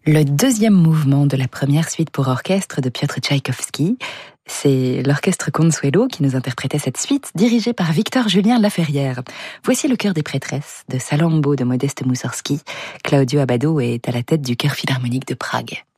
Le deuxième mouvement de la première suite pour orchestre de Piotr Tchaïkovski, c'est l'orchestre Consuelo qui nous interprétait cette suite, dirigée par Victor-Julien Laferrière. Voici le chœur des prêtresses de Salammbô de Modeste Moussorgsky. Claudio Abbado est à la tête du chœur philharmonique de Prague.